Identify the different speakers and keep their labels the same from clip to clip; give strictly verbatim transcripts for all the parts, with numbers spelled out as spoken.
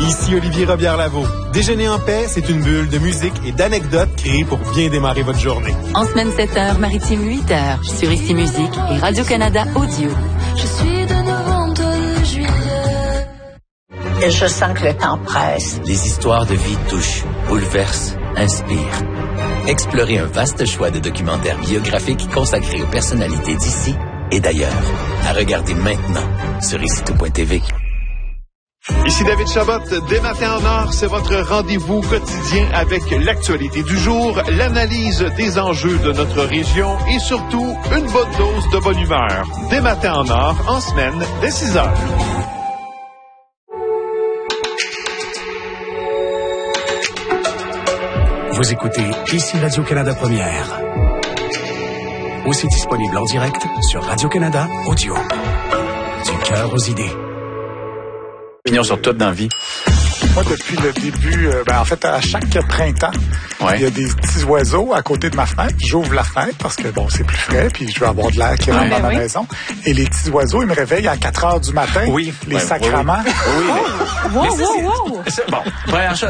Speaker 1: Ici Olivier Robillard-Lavaux. Déjeuner en paix, c'est une bulle de musique et d'anecdotes créées pour bien démarrer votre journée.
Speaker 2: En semaine sept heures, maritime huit heures, sur Ici Musique et Radio-Canada Audio.
Speaker 3: Je suis de novembre de juillet.
Speaker 4: Et je sens que le temps presse.
Speaker 5: Les histoires de vie touchent, bouleversent, inspirent. Explorez un vaste choix de documentaires biographiques consacrés aux personnalités d'ici et d'ailleurs. À regarder maintenant sur ici tout point t v.
Speaker 6: Ici David Chabot, dès matin en or, c'est votre rendez-vous quotidien avec l'actualité du jour, l'analyse des enjeux de notre région et surtout une bonne dose de bonne humeur. Dès matin en or, en semaine, dès six heures.
Speaker 7: Vous écoutez Ici Radio-Canada Première. Aussi disponible en direct sur Radio-Canada Audio. Du cœur aux idées.
Speaker 8: Opinion sur tout dans la vie.
Speaker 9: Moi, depuis le début, euh, ben, en fait, à chaque printemps, ouais. il y a des petits oiseaux à côté de ma fenêtre. J'ouvre la fenêtre parce que, bon, c'est plus frais, puis je veux avoir de l'air qui rentre dans ma oui. maison. Et les petits oiseaux, ils me réveillent à quatre heures du matin.
Speaker 8: Oui.
Speaker 9: Les
Speaker 8: ouais,
Speaker 9: sacraments.
Speaker 8: Oui, oui. oui
Speaker 2: oh, wow, wow, wow.
Speaker 8: Bon, première chose.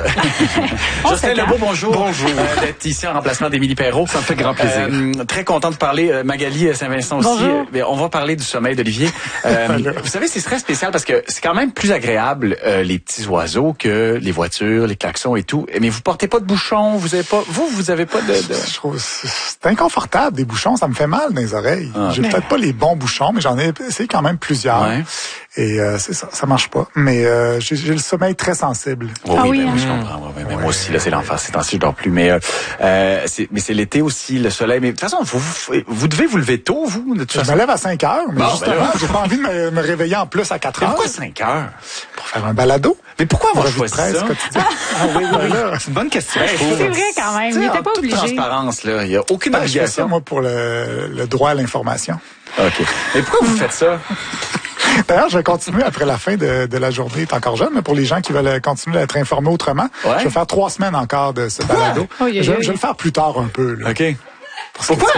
Speaker 8: Justin Lebeau, bonjour. Bonjour. Euh, d'être ici en remplacement d'Émilie Perrault.
Speaker 10: Ça me fait grand plaisir.
Speaker 8: Euh, très content de parler. Euh, Magali Saint-Vincent aussi. Euh, on va parler du sommeil d'Olivier. Euh, vous savez, c'est très spécial parce que c'est quand même plus agréable, euh, les petits oiseaux, que les voitures, les klaxons et tout. Mais vous portez pas de bouchons, vous avez pas, vous, vous avez pas de, de...
Speaker 9: Je trouve, c'est inconfortable, des bouchons, ça me fait mal dans les oreilles. Ah, J'ai mais... peut-être pas les bons bouchons, mais j'en ai essayé quand même plusieurs. Ouais. Et euh, c'est ça, ça marche pas. Mais euh, j'ai, j'ai le sommeil très sensible.
Speaker 8: Oh, ah oui, oui ben, hein. oui, je comprends. Ouais, mais ouais. Moi aussi, là, c'est l'enfer. Ces temps-ci, je dors plus. Mais euh, c'est, mais c'est l'été aussi, le soleil. Mais de toute façon, vous, vous, vous devez vous lever tôt, vous. De toute
Speaker 9: je
Speaker 8: façon.
Speaker 9: me lève à cinq heures, mais bon, justement, ben j'ai pas envie de me, me réveiller en plus à quatre heures.
Speaker 8: Pourquoi cinq heures?
Speaker 9: Pour faire un balado.
Speaker 8: Mais pourquoi avoir choisi ça?
Speaker 9: Quotidien. Ah oui, oui, là.
Speaker 10: C'est une bonne question.
Speaker 2: C'est vrai quand même. Il n'était pas
Speaker 8: toute
Speaker 2: obligé.
Speaker 8: Transparence, là. Il n'y a aucune
Speaker 9: ben,
Speaker 8: obligation.
Speaker 9: Je fais ça, moi, pour le, le droit à l'information.
Speaker 8: OK. Mais pourquoi vous faites ça?
Speaker 9: D'ailleurs, je vais continuer après la fin de, de la journée. T'es encore jeune, mais pour les gens qui veulent continuer à être informés autrement, ouais. je vais faire trois semaines encore de ce balado. Oh, yeah, je, yeah. je vais le faire plus tard un peu. Là.
Speaker 8: OK.
Speaker 9: Parce
Speaker 8: Pourquoi?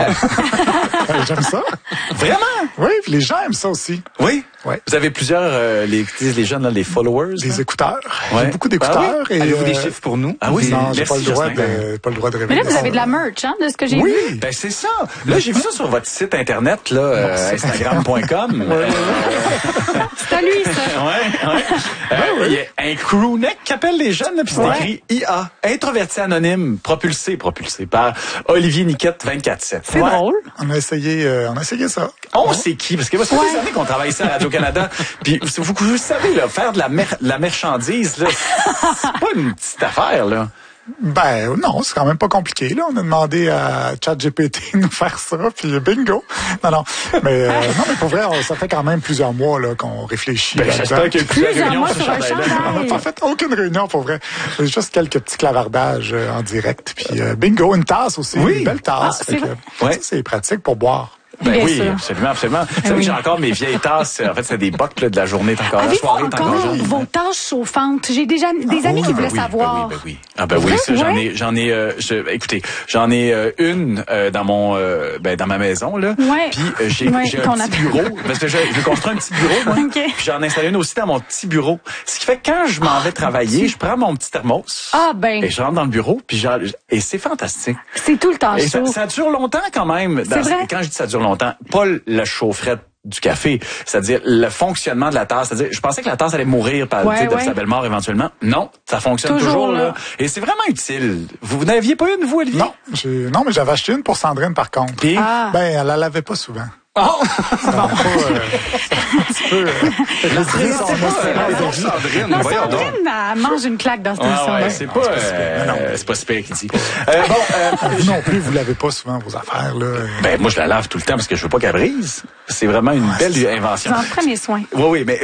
Speaker 9: Que, j'aime ça.
Speaker 8: Vraiment?
Speaker 9: Oui, puis les gens aiment ça aussi.
Speaker 8: Oui?
Speaker 9: Oui.
Speaker 8: Vous avez plusieurs, euh, les, les jeunes, là, les followers?
Speaker 9: Des
Speaker 8: là?
Speaker 9: écouteurs.
Speaker 8: Ouais.
Speaker 9: J'ai beaucoup d'écouteurs.
Speaker 8: Ah oui?
Speaker 9: Et
Speaker 10: avez-vous
Speaker 9: euh...
Speaker 10: des chiffres pour nous?
Speaker 8: Ah oui?
Speaker 9: Non, j'ai
Speaker 8: Merci,
Speaker 9: pas le droit
Speaker 8: Justin.
Speaker 9: de, pas le droit de révéler.
Speaker 2: Mais là, vous avez de la merch, hein, de ce que j'ai
Speaker 9: oui.
Speaker 2: vu.
Speaker 8: Oui, ben c'est ça. Là, j'ai vu ça sur votre site internet, là, euh, instagram point com.
Speaker 9: Ouais, ouais.
Speaker 2: C'est à lui, ça.
Speaker 8: Ouais, ouais. Euh, oui. Il y a un crewneck qui appelle les jeunes, puis c'est ouais. écrit I A, introverti anonyme, propulsé, propulsé par Olivier Niquette vingt-quatre sept.
Speaker 2: C'est ouais. drôle.
Speaker 9: On a essayé, euh, on a essayé ça.
Speaker 8: On ouais. sait qui, parce que moi, ça fait ouais. des années qu'on travaille ici à Radio-Canada. Puis vous, vous, vous savez, là, faire de la, mer- la marchandise, là, c'est pas une petite affaire, là.
Speaker 9: Ben non, c'est quand même pas compliqué. Là, on a demandé à ChatGPT de nous faire ça, puis bingo. Non, non, mais euh, non, mais pour vrai, ça fait quand même plusieurs mois là qu'on réfléchit.
Speaker 8: Ben, j'espère qu'il y a eu plusieurs réunions sur
Speaker 2: ce chandail-là.
Speaker 9: On n'a pas fait aucune réunion pour vrai. Juste quelques petits clavardages euh, en direct, puis euh, bingo, une tasse aussi, oui. une belle tasse. Ah, c'est, que, ouais. ça, c'est pratique pour boire.
Speaker 8: Ben Bien oui, sûr. absolument, absolument. Vous savez oui. que j'ai encore mes vieilles tasses. En fait, c'est des bocs là, de la journée. T'es encore,
Speaker 2: Avez-vous
Speaker 8: la soirée,
Speaker 2: encore,
Speaker 8: encore jeune.
Speaker 2: vos tâches chauffantes? J'ai déjà des
Speaker 8: ah,
Speaker 2: amis
Speaker 8: oui,
Speaker 2: qui voulaient
Speaker 8: ben oui,
Speaker 2: savoir.
Speaker 8: Ben oui, ben oui. Ah ben oui, ça, j'en ai, j'en ai. Euh, je, écoutez, j'en ai euh, une euh, dans mon, euh, ben dans ma maison là.
Speaker 2: Ouais.
Speaker 8: Puis euh, j'ai, ouais, j'ai un petit bureau parce que j'ai, j'ai construit un petit bureau. Moi.
Speaker 2: Okay.
Speaker 8: Puis j'en ai installé une aussi dans mon petit bureau. Ce qui fait que quand je m'en vais travailler, je prends mon petit thermos.
Speaker 2: Ah ben.
Speaker 8: Et je rentre dans le bureau, puis genre, et c'est fantastique.
Speaker 2: C'est tout le temps
Speaker 8: et
Speaker 2: chaud.
Speaker 8: Ça, ça dure longtemps quand même.
Speaker 2: C'est vrai.
Speaker 8: Quand je dis ça dure longtemps, pas le chaufferette du café, c'est-à-dire le fonctionnement de la tasse. C'est-à-dire, je pensais que la tasse allait mourir par ouais, de ouais. sa belle mort éventuellement. Non, ça fonctionne toujours, toujours là. là. Et c'est vraiment utile. Vous, vous n'aviez pas une, vous, Olivier?
Speaker 9: Non, j'ai, non, mais j'avais acheté une pour Sandrine, par contre.
Speaker 8: Puis?
Speaker 2: Ah.
Speaker 9: Ben, elle la lavait pas souvent.
Speaker 8: Oh!
Speaker 9: Ça bon. Pas, euh, un petit peu... Euh,
Speaker 8: Sandrine,
Speaker 2: non,
Speaker 8: voyons
Speaker 2: Sandrine,
Speaker 8: donc.
Speaker 2: elle mange une claque dans cette
Speaker 8: ah,
Speaker 2: émission-là.
Speaker 8: Ouais, c'est pas,
Speaker 9: non,
Speaker 8: euh,
Speaker 9: non,
Speaker 8: c'est pas super qu'il dit. Euh, bon, euh,
Speaker 9: vous non plus, vous lavez pas souvent vos affaires, là.
Speaker 8: Ben, moi, je la lave tout le temps parce que je veux pas qu'elle brise. C'est vraiment une ah, belle invention.
Speaker 2: Vous en prenez soin.
Speaker 8: Oui, oui, mais